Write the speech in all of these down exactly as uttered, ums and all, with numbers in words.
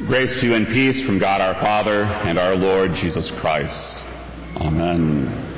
Grace to you and peace from God our Father and our Lord Jesus Christ. Amen.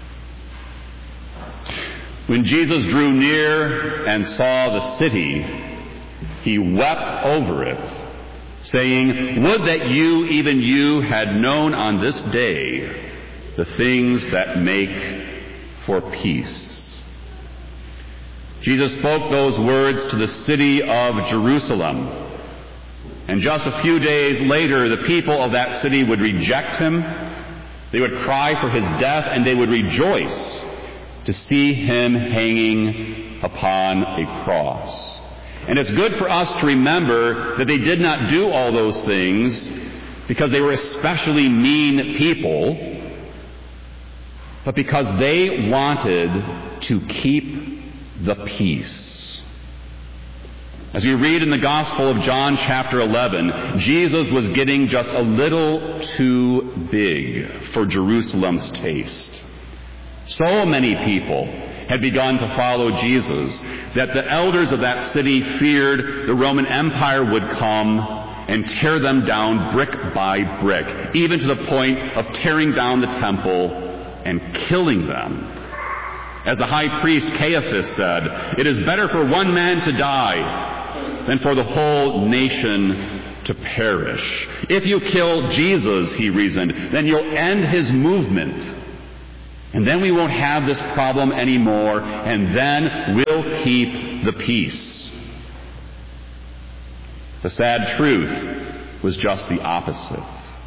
When Jesus drew near and saw the city, he wept over it, saying, "Would that you, even you, had known on this day the things that make for peace." Jesus spoke those words to the city of Jerusalem. And just a few days later, the people of that city would reject him. They would cry for his death, and they would rejoice to see him hanging upon a cross. And it's good for us to remember that they did not do all those things because they were especially mean people, but because they wanted to keep the peace. As we read in the Gospel of John chapter eleven, Jesus was getting just a little too big for Jerusalem's taste. So many people had begun to follow Jesus that the elders of that city feared the Roman Empire would come and tear them down brick by brick, even to the point of tearing down the temple and killing them. As the high priest Caiaphas said, "It is better for one man to die than for the whole nation to perish." If you kill Jesus, he reasoned, then you'll end his movement. And then we won't have this problem anymore, and then we'll keep the peace. The sad truth was just the opposite.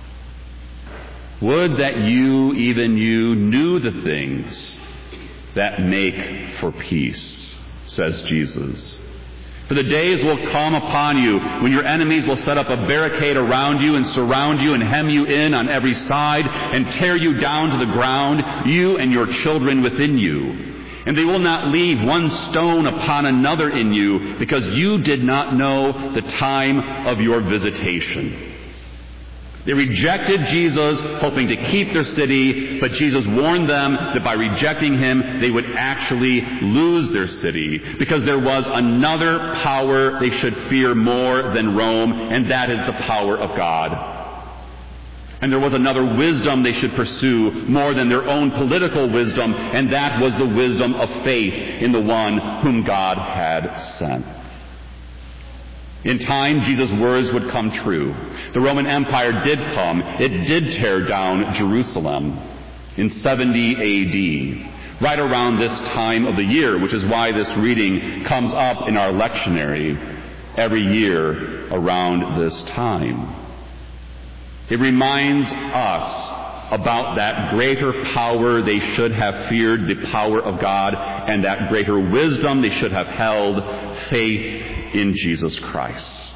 Would that you, even you, knew the things that make for peace, says Jesus. For the days will come upon you when your enemies will set up a barricade around you and surround you and hem you in on every side and tear you down to the ground, you and your children within you. And they will not leave one stone upon another in you, because you did not know the time of your visitation. They rejected Jesus, hoping to keep their city, but Jesus warned them that by rejecting him, they would actually lose their city, because there was another power they should fear more than Rome, and that is the power of God. And there was another wisdom they should pursue more than their own political wisdom, and that was the wisdom of faith in the one whom God had sent. In time, Jesus' words would come true. The Roman Empire did come. It did tear down Jerusalem in seventy A D, right around this time of the year, which is why this reading comes up in our lectionary every year around this time. It reminds us about that greater power they should have feared, the power of God, and that greater wisdom they should have held, faith in Jesus Christ.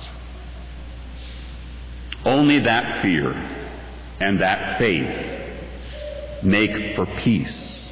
Only that fear and that faith make for peace.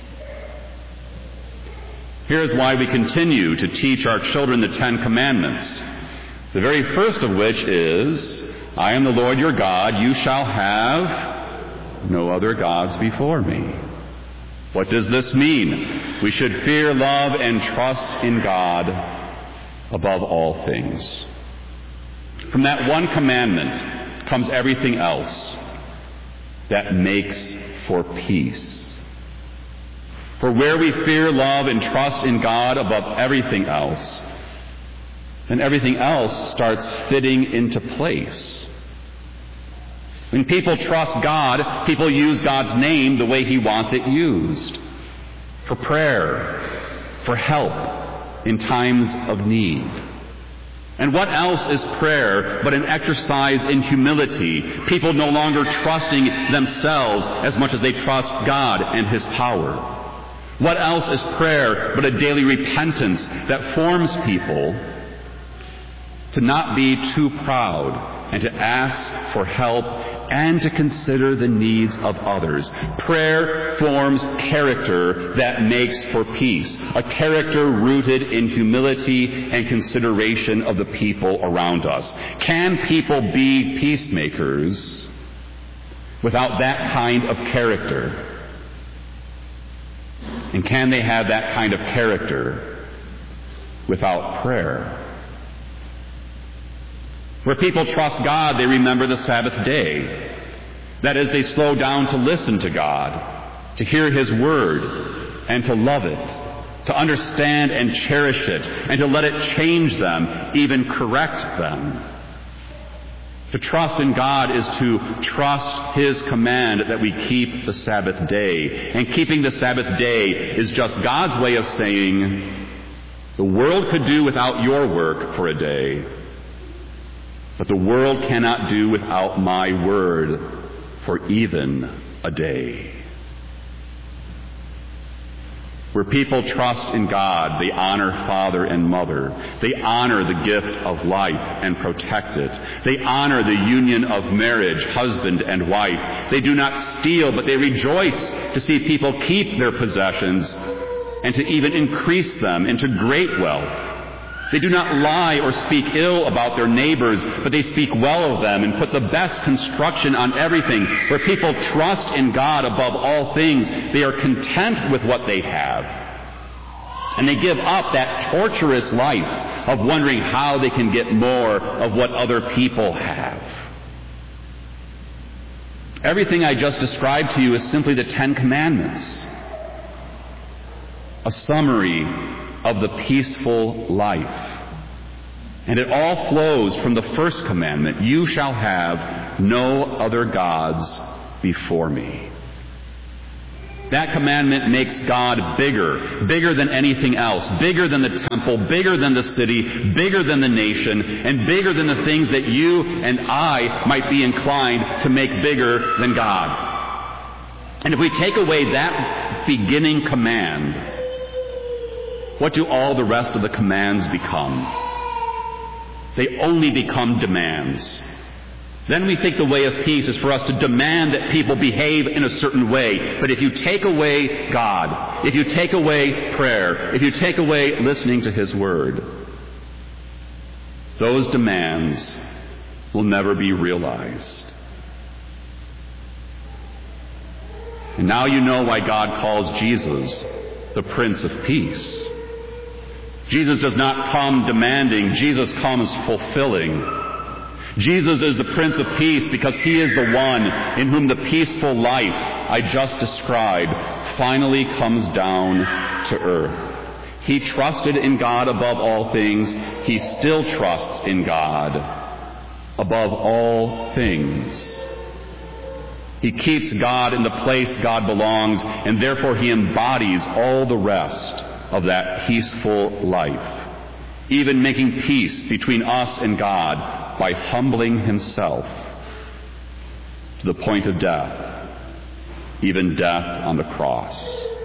Here's why we continue to teach our children the Ten Commandments, the very first of which is, "I am the Lord your God, you shall have no other gods before me." What does this mean? We should fear, love, and trust in God above all things. From that one commandment comes everything else that makes for peace. For where we fear, love, and trust in God above everything else, then everything else starts fitting into place. When people trust God, people use God's name the way he wants it used. For prayer, for help in times of need. And what else is prayer but an exercise in humility? People no longer trusting themselves as much as they trust God and his power. What else is prayer but a daily repentance that forms people to not be too proud and to ask for help and to consider the needs of others. Prayer forms character that makes for peace, a character rooted in humility and consideration of the people around us. Can people be peacemakers without that kind of character? And can they have that kind of character without prayer? Where people trust God, they remember the Sabbath day. That is, they slow down to listen to God, to hear His Word, and to love it, to understand and cherish it, and to let it change them, even correct them. To trust in God is to trust His command that we keep the Sabbath day. And keeping the Sabbath day is just God's way of saying, the world could do without your work for a day, but the world cannot do without my word for even a day. Where people trust in God, they honor father and mother. They honor the gift of life and protect it. They honor the union of marriage, husband and wife. They do not steal, but they rejoice to see people keep their possessions and to even increase them into great wealth. They do not lie or speak ill about their neighbors, but they speak well of them and put the best construction on everything. Where people trust in God above all things, they are content with what they have. And they give up that torturous life of wondering how they can get more of what other people have. Everything I just described to you is simply the Ten Commandments, a summary of the peaceful life. And it all flows from the first commandment, you shall have no other gods before me. That commandment makes God bigger, bigger than anything else, bigger than the temple, bigger than the city, bigger than the nation, and bigger than the things that you and I might be inclined to make bigger than God. And if we take away that beginning command, what do all the rest of the commands become? They only become demands. Then we think the way of peace is for us to demand that people behave in a certain way. But if you take away God, if you take away prayer, if you take away listening to His Word, those demands will never be realized. And now you know why God calls Jesus the Prince of Peace. Jesus does not come demanding, Jesus comes fulfilling. Jesus is the Prince of Peace because He is the one in whom the peaceful life I just described finally comes down to earth. He trusted in God above all things. He still trusts in God above all things. He keeps God in the place God belongs, and therefore He embodies all the rest of that peaceful life, even making peace between us and God by humbling Himself to the point of death, even death on the cross.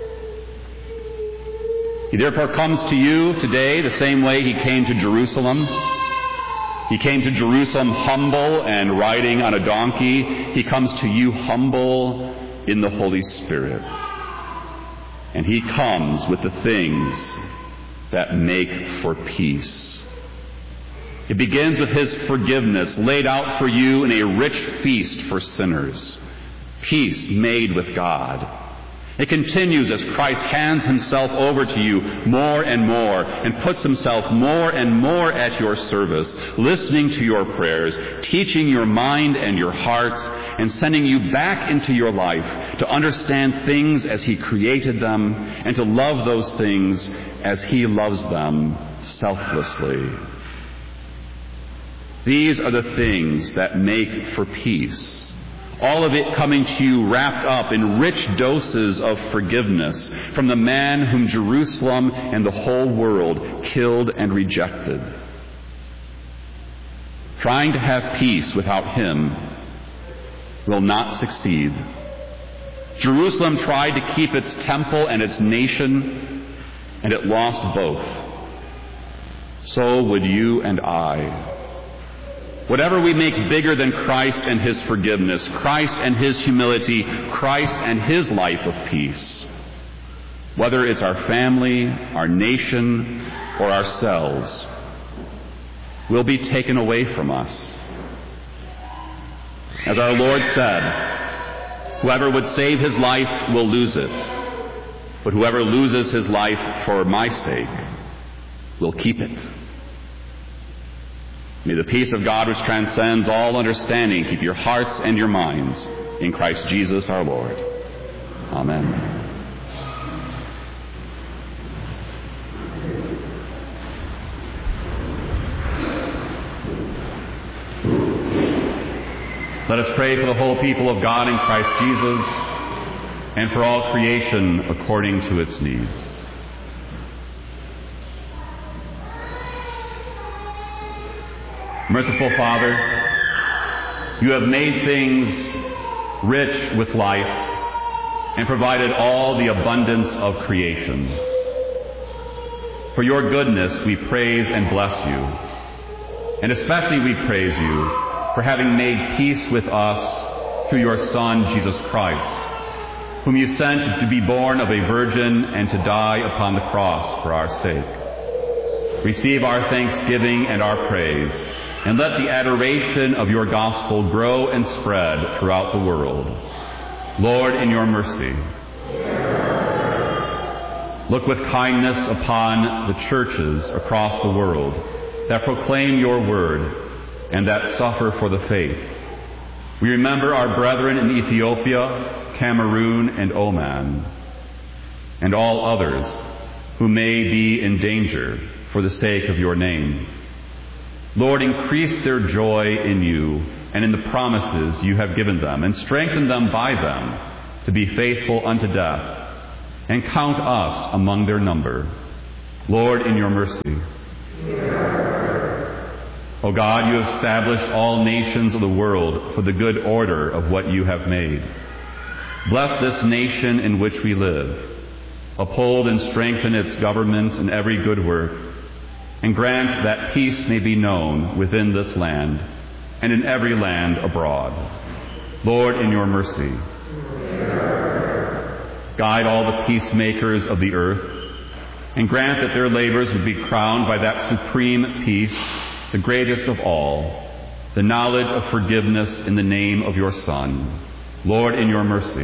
He therefore comes to you today the same way He came to Jerusalem. He came to Jerusalem humble and riding on a donkey. He comes to you humble in the Holy Spirit. And He comes with the things that make for peace. It begins with His forgiveness laid out for you in a rich feast for sinners. Peace made with God. It continues as Christ hands Himself over to you more and more and puts Himself more and more at your service, listening to your prayers, teaching your mind and your heart, and sending you back into your life to understand things as He created them and to love those things as He loves them selflessly. These are the things that make for peace. All of it coming to you wrapped up in rich doses of forgiveness from the man whom Jerusalem and the whole world killed and rejected. Trying to have peace without Him will not succeed. Jerusalem tried to keep its temple and its nation, and it lost both. So would you and I. Whatever we make bigger than Christ and His forgiveness, Christ and His humility, Christ and His life of peace, whether it's our family, our nation, or ourselves, will be taken away from us. As our Lord said, whoever would save his life will lose it, but whoever loses his life for my sake will keep it. May the peace of God which transcends all understanding keep your hearts and your minds in Christ Jesus our Lord. Amen. Let us pray for the whole people of God in Christ Jesus and for all creation according to its needs. Merciful Father, you have made things rich with life and provided all the abundance of creation. For your goodness we praise and bless you, and especially we praise you for having made peace with us through your Son, Jesus Christ, whom you sent to be born of a virgin and to die upon the cross for our sake. Receive our thanksgiving and our praise, and let the adoration of your gospel grow and spread throughout the world. Lord, in your mercy, look with kindness upon the churches across the world that proclaim your word and that suffer for the faith. We remember our brethren in Ethiopia, Cameroon, and Oman, and all others who may be in danger for the sake of your name. Lord, increase their joy in you and in the promises you have given them, and strengthen them by them to be faithful unto death, and count us among their number. Lord, in your mercy. O God, you have established all nations of the world for the good order of what you have made. Bless this nation in which we live. Uphold and strengthen its government in every good work, and grant that peace may be known within this land and in every land abroad. Lord, in your mercy. Guide all the peacemakers of the earth, and grant that their labors would be crowned by that supreme peace, the greatest of all, the knowledge of forgiveness in the name of your Son. Lord, in your mercy.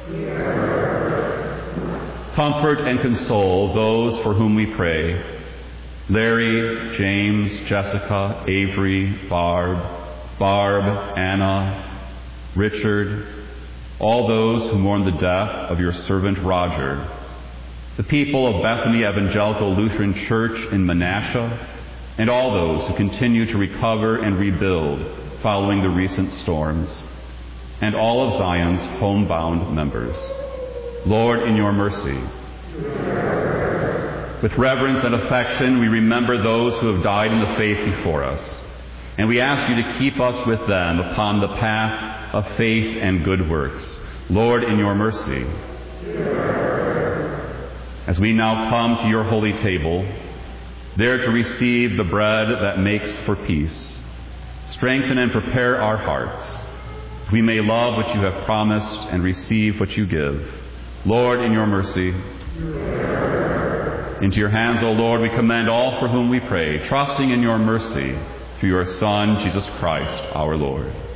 Comfort and console those for whom we pray: Larry, James, Jessica, Avery, Barb, Barb, Anna, Richard, all those who mourn the death of your servant Roger, the people of Bethany Evangelical Lutheran Church in Menasha, and all those who continue to recover and rebuild following the recent storms, and all of Zion's homebound members. Lord, in your mercy. With reverence and affection, we remember those who have died in the faith before us, and we ask you to keep us with them upon the path of faith and good works. Lord, in your mercy. As we now come to your holy table, there to receive the bread that makes for peace, strengthen and prepare our hearts, that we may love what you have promised and receive what you give. Lord, in your mercy. Into your hands, O Lord, we commend all for whom we pray, trusting in your mercy through your Son, Jesus Christ, our Lord.